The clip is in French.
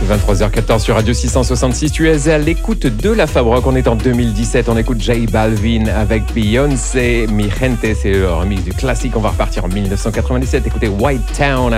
23h14 sur Radio 666, tu es à l'écoute de la Fab Rock. On est en 2017, on écoute J Balvin avec Beyoncé, Mi Gente, c'est le remix du classique. On va repartir en 1997, écoutez White Town